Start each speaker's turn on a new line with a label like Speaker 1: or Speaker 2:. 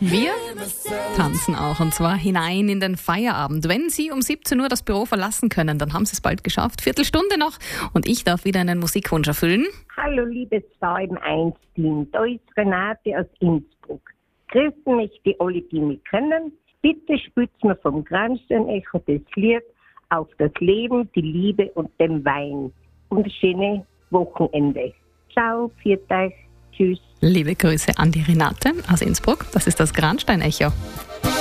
Speaker 1: Wir tanzen auch, und zwar hinein in den Feierabend. Wenn Sie um 17 Uhr das Büro verlassen können, dann haben Sie es bald geschafft. Viertelstunde noch und ich darf wieder einen Musikwunsch erfüllen.
Speaker 2: Hallo liebes 2-1-Team, da ist Renate aus Innsbruck. Grüßen möchte alle, die mich kennen. Bitte spielt mir vom Grandstein-Echo das Lied Auf das Leben, die Liebe und den Wein. Und ein schönes Wochenende. Ciao, viert euch, tschüss.
Speaker 1: Liebe Grüße an die Renate aus Innsbruck. Das ist das Grandstein-Echo.